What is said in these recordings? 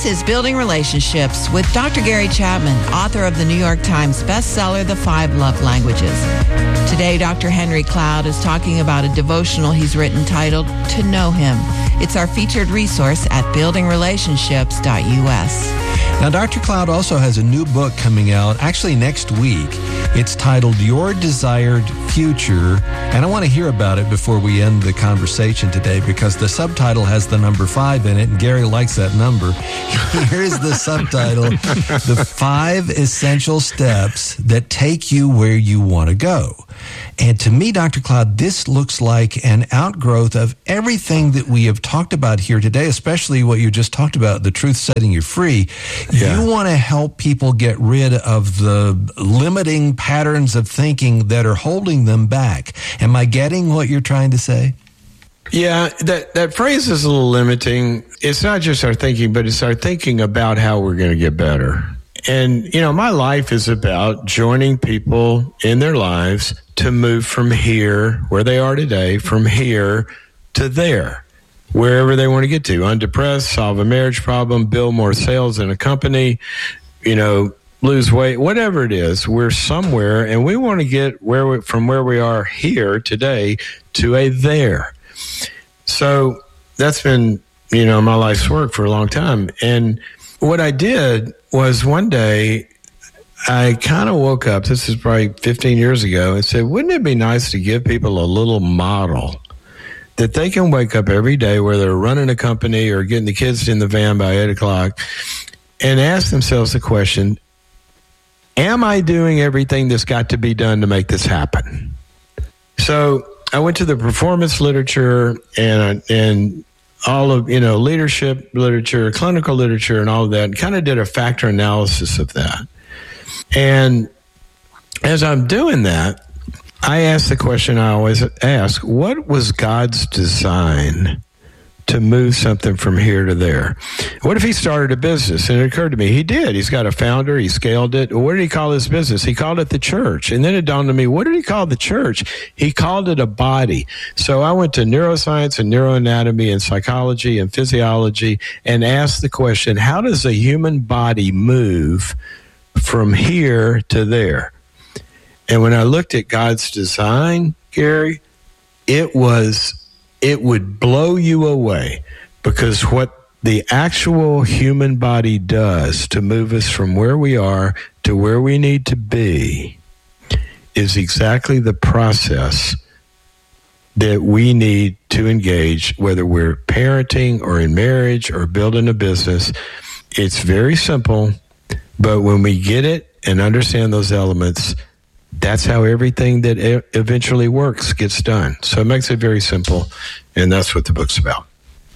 This is Building Relationships with Dr. Gary Chapman, author of the New York Times bestseller, The 5 Love Languages. Today, Dr. Henry Cloud is talking about a devotional he's written titled, To Know Him. It's our featured resource at buildingrelationships.us. Now, Dr. Cloud also has a new book coming out, actually next week. It's titled Your Desired Future, and I want to hear about it before we end the conversation today because the subtitle has the number 5 in it, and Gary likes that number. Here's the subtitle, The 5 Essential Steps That Take You Where You Want to Go. And to me, Dr. Cloud, this looks like an outgrowth of everything that we have talked about here today, especially what you just talked about, the truth setting you free. Yeah. You want to help people get rid of the limiting patterns of thinking that are holding them back. Am I getting what you're trying to say? Yeah, that phrase is a little limiting. It's not just our thinking, but it's our thinking about how we're going to get better. And, you know, my life is about joining people in their lives to move from here, where they are today, from here to there, wherever they want to get to. Undepressed, solve a marriage problem, build more sales in a company, you know, lose weight, whatever it is. We're somewhere, and we want to get from where we are here today to a there. So that's been, you know, my life's work for a long time. And what I did was one day I kind of woke up, this is probably 15 years ago, and said, wouldn't it be nice to give people a little model that they can wake up every day, whether they're running a company or getting the kids in the van by 8 o'clock, and ask themselves the question, am I doing everything that's got to be done to make this happen? So I went to the performance literature and all of, you know, leadership literature, clinical literature, and all of that, and kind of did a factor analysis of that. And as I'm doing that, I asked the question I always ask, what was God's design to move something from here to there? What if he started a business? And it occurred to me, he did. He's got a founder. He scaled it. What did he call his business? He called it the church. And then it dawned on me, what did he call the church? He called it a body. So I went to neuroscience and neuroanatomy and psychology and physiology and asked the question, how does a human body move from here to there? And when I looked at God's design, Gary, it would blow you away, because what the actual human body does to move us from where we are to where we need to be is exactly the process that we need to engage, whether we're parenting or in marriage or building a business. It's very simple, but when we get it and understand those elements, that's how everything that eventually works gets done. So it makes it very simple, and that's what the book's about.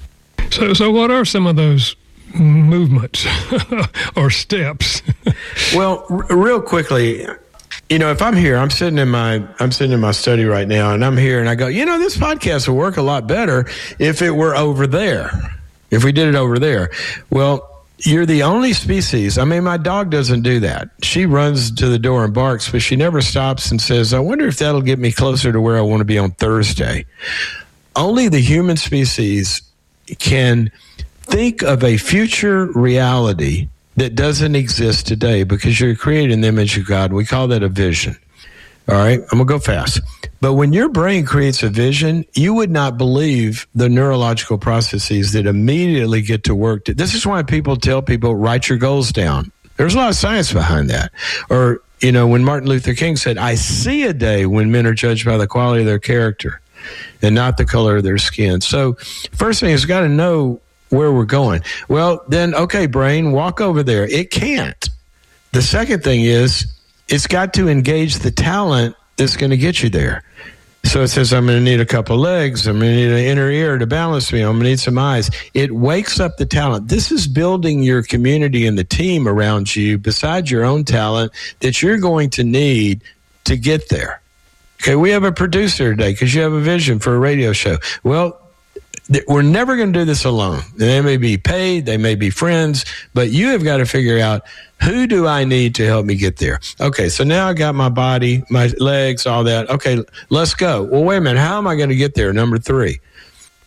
So what are some of those movements or steps? Well, real quickly, you know, if I'm here, I'm sitting in my study right now, and I'm here, and I go, you know, this podcast would work a lot better if it were over there, if we did it over there. Well, you're the only species. I mean, my dog doesn't do that. She runs to the door and barks, but she never stops and says, I wonder if that'll get me closer to where I want to be on Thursday. Only the human species can think of a future reality that doesn't exist today, because you're created in the image of God. We call that a vision. All right, I'm going to go fast. But when your brain creates a vision, you would not believe the neurological processes that immediately get to work. This is why people tell people, write your goals down. There's a lot of science behind that. Or, you know, when Martin Luther King said, I see a day when men are judged by the quality of their character and not the color of their skin. So first thing is, got to know where we're going. Well, then, okay, brain, walk over there. It can't. The second thing is, it's got to engage the talent that's going to get you there. So it says, I'm going to need a couple of legs. I'm going to need an inner ear to balance me. I'm going to need some eyes. It wakes up the talent. This is building your community and the team around you, besides your own talent, that you're going to need to get there. Okay, we have a producer today because you have a vision for a radio show. Well, we're never going to do this alone. They may be paid, they may be friends, but you have got to figure out, who do I need to help me get there? Okay, so now I got my body, my legs, all that. Okay, let's go. Well, wait a minute. How am I going to get there? Number 3.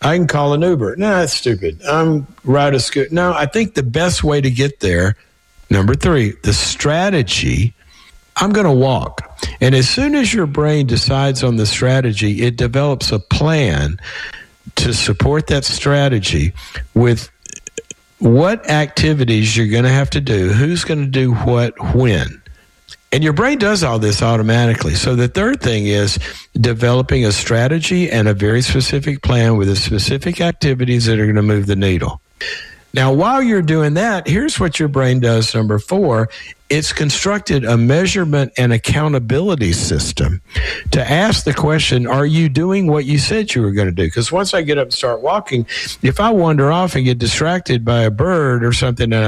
I can call an Uber. No, that's stupid. Ride a scooter. No, I think the best way to get there, number 3, the strategy, I'm going to walk. And as soon as your brain decides on the strategy, it develops a plan to support that strategy with what activities you're going to have to do, who's going to do what, when. And your brain does all this automatically. So the third thing is developing a strategy and a very specific plan with the specific activities that are going to move the needle. Now, while you're doing that, here's what your brain does, number 4. It's constructed a measurement and accountability system to ask the question, are you doing what you said you were going to do? Because once I get up and start walking, if I wander off and get distracted by a bird or something and